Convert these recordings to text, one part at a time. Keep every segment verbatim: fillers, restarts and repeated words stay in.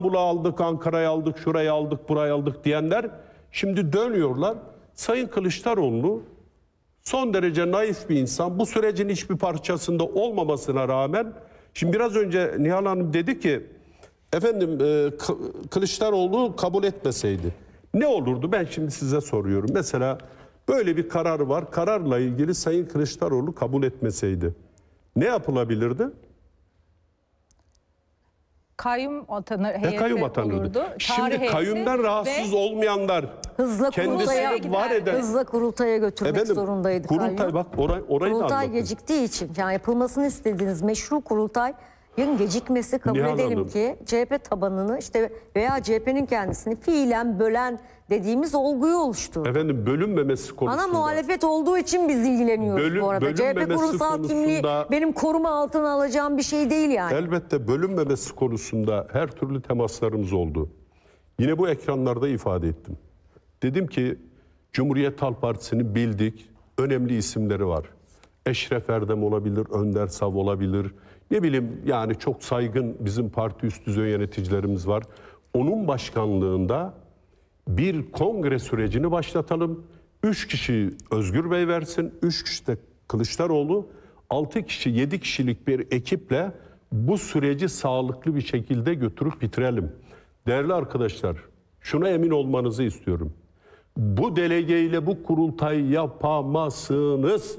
İstanbul'u aldık, Ankara'yı aldık, şurayı aldık, burayı aldık diyenler şimdi dönüyorlar. Sayın Kılıçdaroğlu son derece naif bir insan. Bu sürecin hiçbir parçasında olmamasına rağmen, şimdi biraz önce Nihal Hanım dedi ki efendim e, Kılıçdaroğlu kabul etmeseydi ne olurdu? Ben şimdi size soruyorum. Mesela böyle bir karar var. Kararla ilgili Sayın Kılıçdaroğlu kabul etmeseydi ne yapılabilirdi? Kayyum atanır, heyeti kayyum atanırdı. olurdu. Şimdi Tarih kayyumdan heyeti rahatsız ve olmayanlar hızla kurultaya, kendisini var eden... hızla kurultaya götürmek Efendim, zorundaydı. kurultay kayyum. bak oray, orayı da Kurultay anlatın. geciktiği için, yani yapılmasını istediğiniz meşru kurultay yın gecikmesi, kabul Nihal edelim Hanım. ki C H P tabanını işte veya C H P'nin kendisini fiilen bölen dediğimiz olguyu oluşturdu. Efendim bölünmemesi konusunda. Ana muhalefet olduğu için biz ilgileniyoruz Bölüm- bu arada. C H P bölünmemesi kurumsal kimliği konusunda- benim koruma altına alacağım bir şey değil yani. Elbette bölünmemesi konusunda her türlü temaslarımız oldu. Yine bu ekranlarda ifade ettim. Dedim ki Cumhuriyet Halk Partisi'ni bildik. Önemli isimleri var. Eşref Erdem olabilir, Önder Sav olabilir. Ne bileyim yani çok saygın bizim parti üst düzey yöneticilerimiz var. Onun başkanlığında bir kongre sürecini başlatalım. Üç kişi Özgür Bey versin, üç kişi de Kılıçdaroğlu, altı kişi, yedi kişilik bir ekiple bu süreci sağlıklı bir şekilde götürüp bitirelim. Değerli arkadaşlar, şuna emin olmanızı istiyorum. Bu delegeyle bu kurultayı yapamazsınız.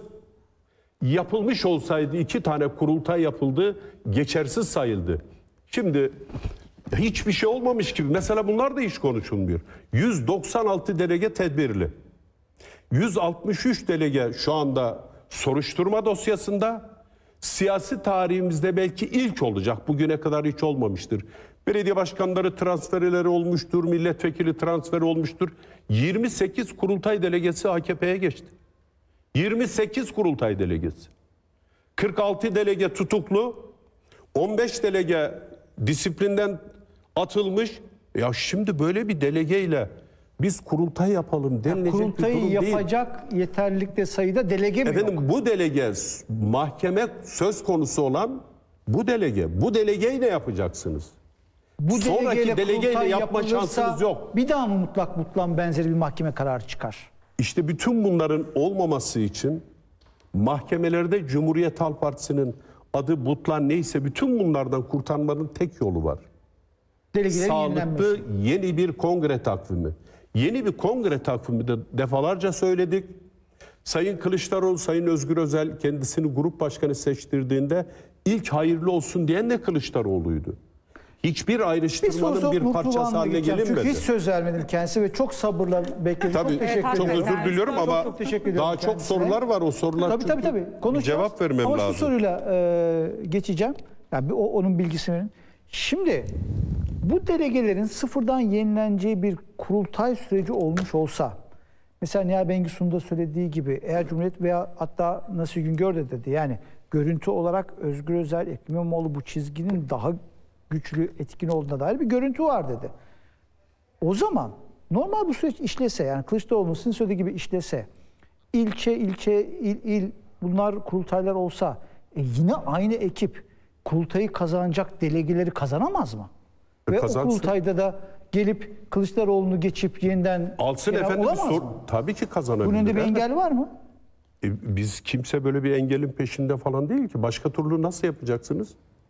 Yapılmış olsaydı iki tane kurultay yapıldı, geçersiz sayıldı. Şimdi hiçbir şey olmamış gibi. Mesela bunlar da hiç konuşulmuyor. yüz doksan altı delege tedbirli. yüz altmış üç delege şu anda soruşturma dosyasında. Siyasi tarihimizde belki ilk olacak. Bugüne kadar hiç olmamıştır. Belediye başkanları transferleri olmuştur, milletvekili transferi olmuştur. yirmi sekiz kurultay delegesi A K P'ye geçti. yirmi sekiz kurultay delegesi. kırk altı delege tutuklu, on beş delege disiplinden atılmış. Ya şimdi böyle bir delegeyle biz kurultay yapalım denilecek bir durum Kurultayı değil. yapacak yeterlilikte sayıda delege mi Efendim yok? bu delege mahkeme söz konusu olan bu delege. Bu delegeyi ne yapacaksınız? Bu sonraki delegeyle delegeyle kurultay yapma yapılırsa şansınız yok. Bir daha mı mutlak butlan benzeri bir mahkeme kararı çıkar? İşte bütün bunların olmaması için mahkemelerde Cumhuriyet Halk Partisi'nin adı butlan neyse bütün bunlardan kurtarmanın tek yolu var. Delegelerin Sağlıklı yenilenmesi. yeni bir kongre takvimi. Yeni bir kongre takvimi de defalarca söyledik. Sayın Kılıçdaroğlu, Sayın Özgür Özel kendisini grup başkanı seçtirdiğinde ilk hayırlı olsun diyen de Kılıçdaroğlu'ydu. Hiçbir Bir ayrıştırmanın soru bir Mutlu parçası Van'la haline geçeceğim. Çünkü gelinmedi. hiç söz vermedim kendisi ve çok sabırla bekledi. Tabii çok teşekkür Evet, çok ederim. özür diliyorum Çok ama çok teşekkür ediyorum daha çok kendisine. sorular var. O sorular Tabii tabii çünkü tabii. Konuşacağız. cevap vermem Ama lazım. şu soruyla e, geçeceğim. Yani bir, o, onun bilgisini verin. Şimdi bu delegelerin sıfırdan yenileneceği bir kurultay süreci olmuş olsa, mesela Nihal Bengisu'nun da söylediği gibi, eğer Cumhuriyet veya hatta Nasuh Güngör de dedi, yani görüntü olarak Özgür Özel, Ekrem İmamoğlu bu çizginin daha güçlü, etkin olduğuna dair bir görüntü var dedi. O zaman normal bu süreç işlese, yani Kılıçdaroğlu'nun sizin söylediği gibi işlese, ilçe, ilçe, il, il bunlar kurultaylar olsa, e yine aynı ekip kurultayı kazanacak delegeleri kazanamaz mı? E Ve kazansın. o kurultayda gelip Kılıçdaroğlu'nu geçip yeniden Alsın genel efendim olamaz sor, mı? tabii ki kazanabilir. Bunun önünde bir Evet. engel var mı? E, biz kimse böyle bir engelin peşinde falan değil ki. Başka türlü nasıl yapacaksınız?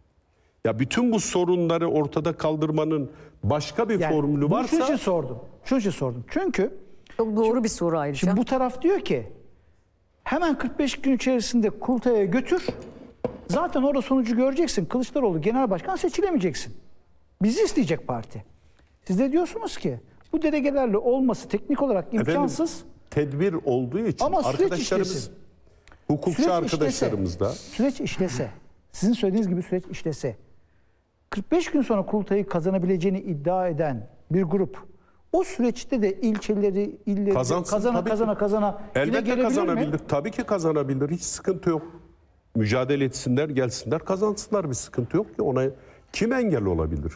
Ya bütün bu sorunları ortada kaldırmanın başka bir Yani formülü bunu Şunun için varsa sordum. Şunun için sordum. Çünkü Çok doğru bir soru ayrıca. şimdi bu taraf diyor ki hemen kırk beş gün içerisinde kurultaya götür. Zaten orada sonucu göreceksin. Kılıçdaroğlu genel başkan seçilemeyeceksin. Bizi isteyecek parti. Siz de diyorsunuz ki bu delegelerle olması teknik olarak imkansız. efendim, tedbir olduğu için Ama süreç arkadaşlarımız, işlesin. hukukçu Süreç arkadaşlarımız da işlese, süreç işlese, sizin söylediğiniz gibi süreç işlese, kırk beş gün sonra kurultayı kazanabileceğini iddia eden bir grup, o süreçte de ilçeleri, illeri Kazansın, kazana tabii kazana ki. kazana yine elbette gelebilir kazanabilir. mi? Tabii ki kazanabilir. Hiç sıkıntı yok. Mücadele etsinler, gelsinler, kazansınlar. Bir sıkıntı yok ki. Ona kim engel olabilir?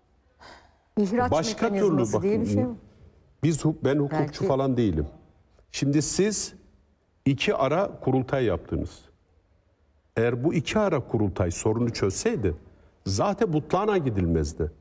İhraç Başka türlü mekanizması bakın. diye bir şey mi? Biz hu- ben hukukçu Belki- falan değilim. Şimdi siz iki ara kurultay yaptınız. Eğer bu iki ara kurultay sorunu çözseydi zaten butlağına gidilmezdi.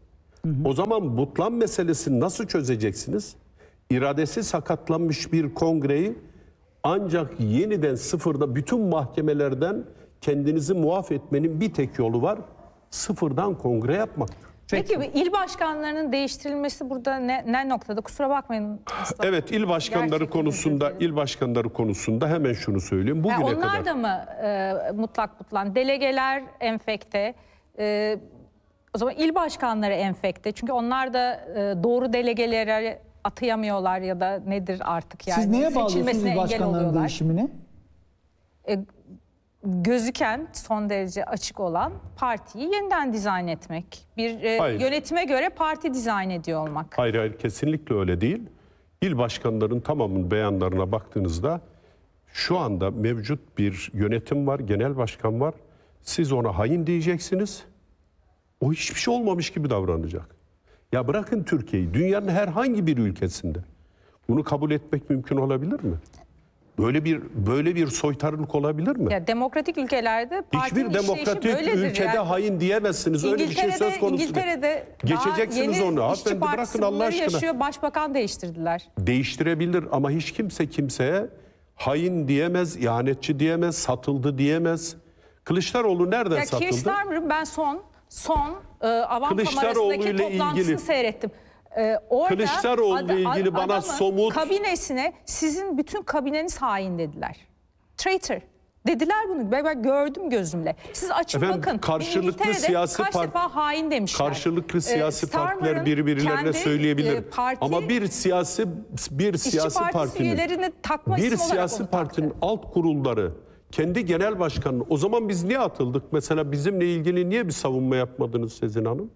O zaman butlan meselesini nasıl çözeceksiniz? İradesi sakatlanmış bir kongreyi ancak yeniden sıfırda bütün mahkemelerden kendinizi muaf etmenin bir tek yolu var. Sıfırdan kongre yapmak. Peki bu il başkanlarının değiştirilmesi burada ne, ne noktada? Kusura bakmayın. aslında. Evet, il başkanları Gerçekten konusunda, özür dilerim. il başkanları konusunda hemen şunu söyleyeyim. Bugüne Yani onlar kadar da mı e, mutlak butlan? Delegeler enfekte. E, o zaman il başkanları enfekte. Çünkü onlar da e, doğru delegeleri atayamıyorlar ya da nedir artık yani. Siz neye bağlıyorsunuz Seçilmesine il engel başkanlarının oluyorlar. değişimini? E, gözüken son derece açık olan partiyi yeniden dizayn etmek. Bir e, Hayır. yönetime göre parti dizayn ediyor olmak. hayır hayır kesinlikle öyle değil. İl başkanlarının tamamının beyanlarına baktığınızda şu anda mevcut bir yönetim var, genel başkan var. Siz ona hain diyeceksiniz. O hiçbir şey olmamış gibi davranacak. Ya bırakın Türkiye'yi, dünyanın herhangi bir ülkesinde bunu kabul etmek mümkün olabilir mi? Böyle bir böyle bir soytarılık olabilir mi? Ya demokratik ülkelerde partinin Hiçbir işleyişi demokratik böyledir ülkede yani. hain diyemezsiniz. Öyle bir şey İngiltere'de, söz konusu değil. İngiltere'de Geçeceksiniz daha yeni onu. işçi Hanımefendi partisi bırakın Allah bunları aşkına. yaşıyor. Başbakan değiştirdiler. Değiştirebilir ama hiç kimse kimseye hain diyemez, ihanetçi diyemez, satıldı diyemez. Kılıçdaroğlu nereden Ya satıldı? Keir Starmer'ın ben son son e, Avam Kılıçdaroğlu Kamerası'ndaki ile toplantısını ilgili- seyrettim. E, orada Kılıçdaroğlu ile ilgili bana adamın somut- kabinesine sizin bütün kabineniz hain dediler. Traitor. Dediler bunu. Ben, ben gördüm gözümle. Siz açın Efendim, bakın. karşılıklı İngiltere'de siyasi kaç part- defa hain demişler. Karşılıklı E, siyasi partiler Starmer'ın birbirlerine kendi, söyleyebilir. e, parti- Ama bir siyasi bir İşçi siyasi Partisi partinin üyelerini takma bir isim olarak siyasi onu partinin taktı. alt kurulları kendi genel başkanını o zaman biz niye atıldık? Mesela bizimle ilgili niye bir savunma yapmadınız Sezin Hanım?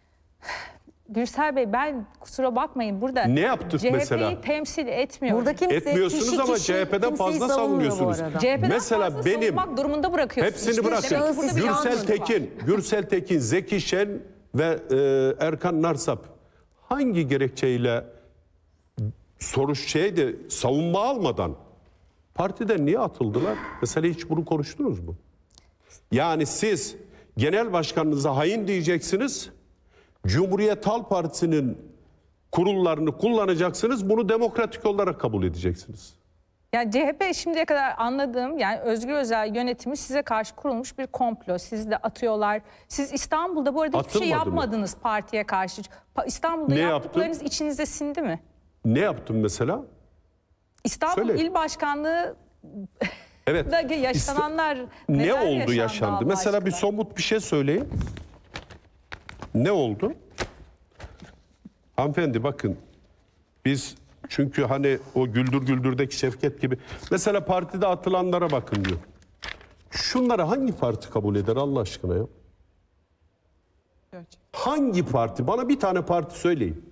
Gürsel Bey ben kusura bakmayın burada Ne yaptık C H P'yi mesela? temsil etmiyorum. Burada kimse Etmiyorsunuz kişi ama kişi C H P'den kimseyi fazla savunmuyor bu savunuyorsunuz. arada. C H P'den Mesela fazla benim- savunmak durumunda bırakıyorsunuz. Hepsini İşte bırakın. demek ki burada bir Gürsel yanlışlık var. Tekin, Gürsel Tekin, Zeki Şen ve e, Erkan Narsap hangi gerekçeyle soruş şeydi savunma almadan partiden niye atıldılar? Mesela hiç bunu konuştunuz mu? Yani siz genel başkanınıza hain diyeceksiniz. Cumhuriyet Halk Partisi'nin kurullarını kullanacaksınız. Bunu demokratik olarak kabul edeceksiniz. Yani C H P şimdiye kadar anladığım yani Özgür Özel yönetimi size karşı kurulmuş bir komplo. Sizi de atıyorlar. Siz İstanbul'da bu arada hiçbir şey Atılmadı mı? yapmadınız partiye karşı. Pa- İstanbul'da Ne yaptıklarınız içinize sindi mi? Ne yaptım mesela? İstanbul Söyleyin. İl Başkanlığı Evet. da yaşananlar Ne neler oldu yaşandı? Allah Mesela bir aşkına? somut bir şey söyleyin. Ne oldu? Hanımefendi bakın biz çünkü hani o Güldür Güldür'deki Şevket gibi mesela partide atılanlara bakın diyor. Şunları hangi parti kabul eder Allah aşkına ya? Hangi parti? Bana bir tane parti söyleyin.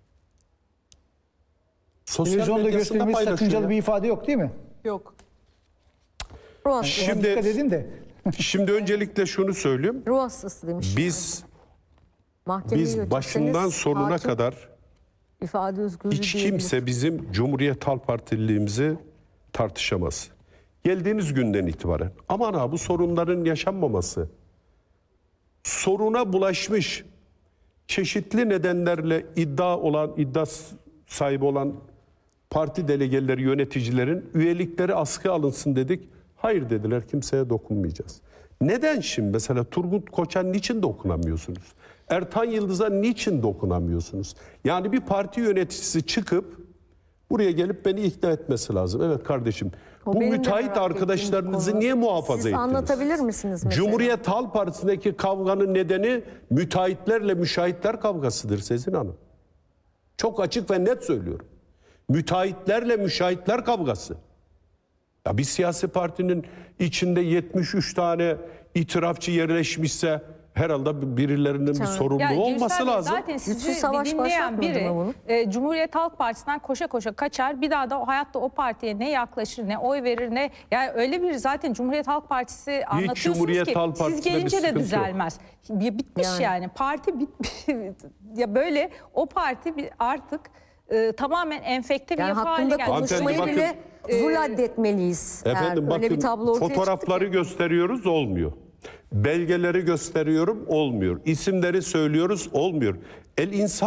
Sosyal Televizyonda medyasında gösterilmesi paylaşıyor sakıncalı ya. bir ifade yok değil mi? Yok. Ruh hastası, Şimdi- Dikkat edin de. Şimdi öncelikle şunu söyleyeyim. ruh hastası demiş. Biz Mahkemeye biz götürseniz başından sonuna hakim kadar ifade özgürlüğü hiç diyebilir. kimse bizim Cumhuriyet Halk Partililiğimizi tartışamaz. Geldiğimiz günden itibaren aman ha bu sorunların yaşanmaması, soruna bulaşmış çeşitli nedenlerle iddia olan, iddia sahibi olan parti delegeleri, yöneticilerin üyelikleri askıya alınsın dedik. Hayır dediler, kimseye dokunmayacağız. Neden şimdi mesela Turgut Koç'a niçin dokunamıyorsunuz? Ertan Yıldız'a niçin dokunamıyorsunuz? Yani bir parti yöneticisi çıkıp buraya gelip beni ikna etmesi lazım. Evet kardeşim, O bu benim de müteahhit merak ettiğim arkadaşlarınızı konu. niye muhafaza Siz ettiniz? anlatabilir misiniz mesela? Cumhuriyet Halk Partisi'ndeki kavganın nedeni müteahhitlerle müşahitler kavgasıdır Sezin Hanım. Çok açık ve net söylüyorum. Müteahhitlerle müşahitler kavgası. Ya bir siyasi partinin içinde yetmiş üç tane itirafçı yerleşmişse herhalde birilerinin bir Tamam. sorumluluğu Ya Gürsel olması Bey, lazım. Zaten Güçlü sizi savaş dinleyen başlatmadı biri mı bunu? e, Cumhuriyet Halk Partisi'nden koşa koşa kaçar. Bir daha da o hayatta o partiye ne yaklaşır, ne oy verir, ne... Yani öyle bir zaten Cumhuriyet Halk Partisi anlatıyorsunuz Cumhuriyet ki Halk siz Partisi'nde bir gelince de sıkıntı yok. düzelmez. Bir bitmiş yani. Yani. Parti bitmiş. Ya böyle o parti bir artık e, tamamen enfekte bir Yani yapı haline hakkında geldi. konuşmayı Hanımefendi bile zul addetmeliyiz. Efendim Eğer öyle bakın bir tablo ortaya fotoğrafları çıktı ki. gösteriyoruz olmuyor. Belgeleri gösteriyorum, olmuyor. İsimleri söylüyoruz, olmuyor. El insan